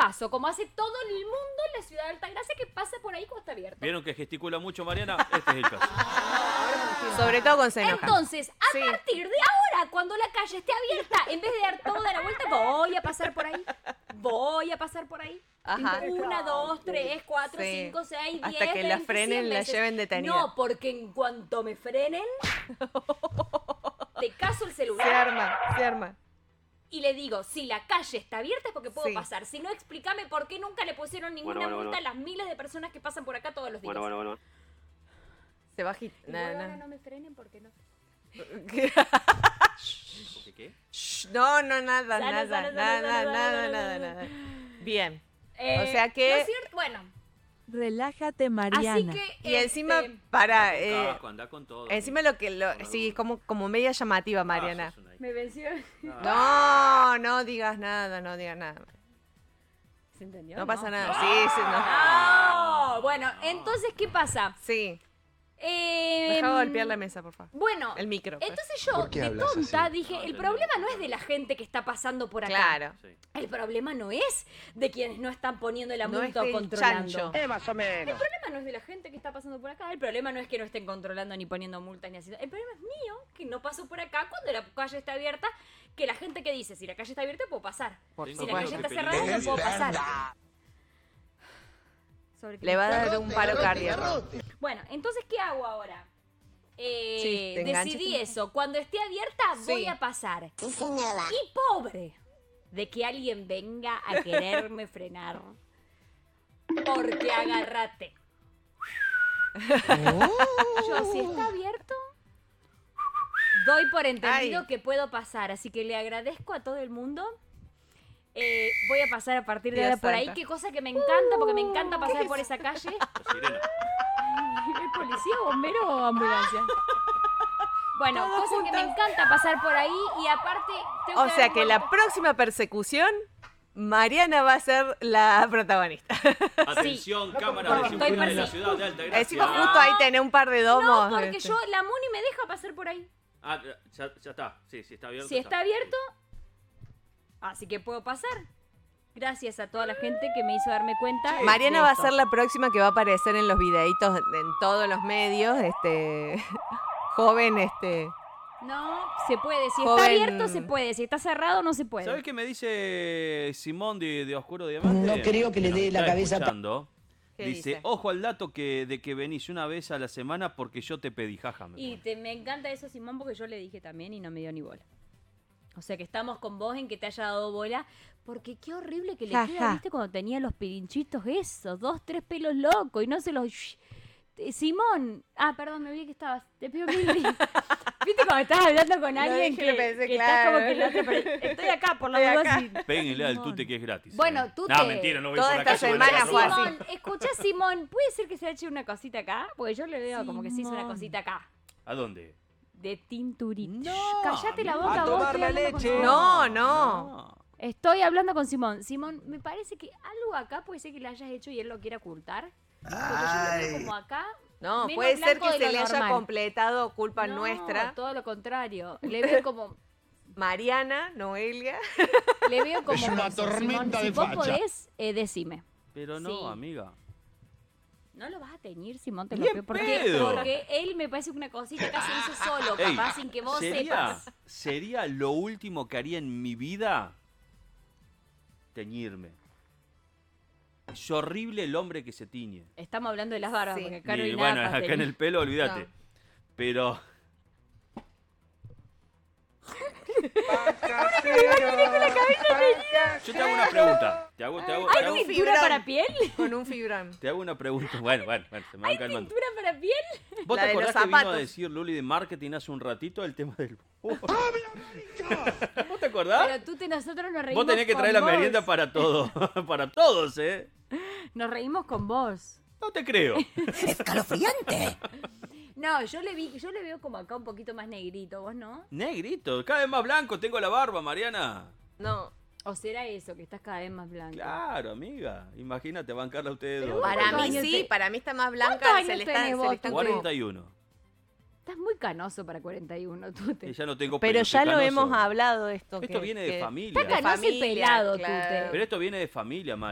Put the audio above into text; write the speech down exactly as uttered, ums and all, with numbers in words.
paso, como hace todo el mundo en la ciudad de Altagracia que pasa por ahí cuando está abierto. ¿Vieron que gesticula mucho, Mariana? Este es el caso. Sobre todo con se enoja. Entonces, a Sí. partir de ahora, cuando la calle esté abierta, en vez de dar toda la vuelta, voy a pasar por ahí. Voy a pasar por ahí. Ajá. Una, dos, tres, cuatro, Sí. cinco, seis, diez, Hasta que la veinte, frenen, cien la veces. lleven detenida. No, porque en cuanto me frenen, te caso el Se celular arma, se arma. y le digo, si la calle está abierta es porque puedo Sí. pasar. Si no, explícame por qué nunca le pusieron ninguna Bueno, bueno, multa bueno. a las miles de personas que pasan por acá todos los días. Bueno, bueno, bueno. Se va a agitar. Y No, luego ahora no. no me frenen porque no. ¿De qué? Shh, no, no, nada, Sale, nada, sale, sale, nada, sale, nada, sale, nada, sale, nada, sale. nada. Bien. Eh, O sea que- ¿no es cierto? Bueno, Relájate, Mariana. así que... Y encima, este, para... Anda con eh, casco, anda con todo. encima lo que... Lo, sí, como, como media llamativa, Mariana. Ah, sos una- me venció. No, no digas nada, no digas nada. ¿Se entendió? No pasa nada. No. Sí, sí, no. No. Bueno, entonces, ¿qué pasa? Sí. Eh, Deja de golpear la mesa, por favor. Bueno, El micro, pues. entonces yo, ¿Por qué de hablas tonta, así? dije, No, el entendí. problema no es de la gente que está pasando por acá. Claro. Sí. El problema no es de quienes no están poniendo la No es multa o del controlando. chancho. Eh, más o menos. El problema no es de la gente que está pasando por acá, el problema no es que no estén controlando ni poniendo multas ni haciendo... El problema es mío, que no paso por acá cuando la calle está abierta, que la gente que dice, si la calle está abierta puedo pasar. Por Sí, Si la supuesto. calle está Qué cerrada no peligro. puedo pasar. Sobre qué Le va a dar Garrote, un paro garrote, cardíaco. garrote. Bueno, entonces, ¿qué hago ahora? Eh, Sí, te enganchas decidí con- eso. Cuando esté abierta, voy Sí. a pasar. Y pobre de que alguien venga a quererme frenar. Porque agárrate. Yo, si está abierto, doy por entendido Ay. que puedo pasar. Así que le agradezco a todo el mundo. Eh, voy a pasar a partir de Dios ahora por ahí. santa. Qué cosa que me encanta, porque me encanta pasar por esa calle. La sirena. ¿Es policía, bombero o ambulancia? Bueno, Todos cosa que me juntos. encanta pasar por ahí y aparte... tengo O dar sea un que la golpe. próxima persecución, Mariana va a ser la protagonista. Atención, cámaras de Estoy seguridad de la persi- ciudad de Altagracia. Encima justo ahí tenés un par de domos. No, porque este. yo, la Muni me deja pasar por ahí. Ah, ya, ya está. Sí, sí, está abierto. Si está abierto, así que puedo pasar. Gracias a toda la gente que me hizo darme cuenta. de Mariana va a esto. ser la próxima que va a aparecer en los videitos en todos los medios, este joven, este. No, se puede. Si Joven- está abierto, se puede. Si está cerrado, no se puede. ¿Sabes qué me dice Simón de, de Oscuro Diamante? No creo que le nos dé la está cabeza ta- escuchando. ¿Qué Dice, dice? ojo al dato que de que venís una vez a la semana porque yo te pedí, jaja. me Y pone. te, me encanta eso, Simón, porque yo le dije también y no me dio ni bola. O sea que estamos con vos en que te haya dado bola. Porque qué horrible que le Ja, queda, ja. ¿viste? Cuando tenía los pirinchitos esos, dos, tres pelos locos y no se los... Shh. Eh, Simón. Ah, perdón, me olvidé que estabas. Te pido mil dis- ¿Viste cuando estás hablando con alguien dije, que, lo pensé, que estás claro. como que la otra... pero Estoy acá, por la Estoy duda. acá. si- Péguenle al Simón. tute que es gratis. Bueno, ¿eh? tute. No, mentira, no voy Toda por la esta calle, voy a semana la fue calle. así. Simón, escucha, Simón, ¿puede ser que se haya hecho una cosita acá? Porque yo le veo como que se hizo una Simón. cosita acá. ¿A dónde? De tinturita. No, Cállate la a boca, vos. tomar estoy la hablando con leche. Simón. No, no. Estoy hablando con Simón. Simón, me parece que algo acá puede ser que le hayas hecho y él lo quiera ocultar. Porque yo lo veo como acá. No, menos puede ser blanco que de se lo le haya normal. completado culpa No, nuestra. todo lo contrario. Le veo como... Mariana, Noelia. Le veo como... Es una eso, tormenta Simón. de Si vos facha. podés, eh, decime. Pero no, Sí. amiga. No lo vas a teñir, Simón, te Ni lo en pido. Porque, pedo. porque él me parece que una cosita que se hizo solo, Ey, capaz, sin que vos sería, sepas. sería lo último que haría en mi vida teñirme. Es horrible el hombre que se tiñe. Estamos hablando de las barbas, Sí. porque acá no Y hay bueno, nada para acá en teñir. el pelo, olvídate. No. Pero yo te hago una pregunta. Te hago, te hago, te ¿Hay hago, pintura fibrón. para piel? Con un fibrón. te hago una pregunta. Bueno, bueno, bueno, se me van ¿Hay calmando. pintura para piel? ¿Vos La te de los acordás que vino a zapatos. decir Luli de marketing hace un ratito el tema del... ¿Vos te acordás? Pero tú te, nosotros nos reímos Vos tenés que con traer la vos. merienda para todo, para todos, ¿eh? Nos reímos con vos. No te creo. ¡Escalofriante! No, yo le vi, yo le veo como acá un poquito más negrito, ¿vos no? Negrito, cada vez más blanco tengo la barba, Mariana. No. ¿O será eso, que estás cada vez más blanco? Claro, amiga. Imagínate bancarla a ustedes Pero dos. bueno, Para ¿Cuántos mí años sí, te- para mí está más blanca. ¿Cuántos años Se le está, tenés se vos, le está Tute? cuarenta y uno. Estás muy canoso para cuarenta y uno, tú te... Y ya no tengo Pero pelo, ya estoy lo canoso. hemos hablado esto. Esto que- viene que- de familia. Está canoso y familia, pelado, claro. Tute. Pero esto viene de familia, Mariana.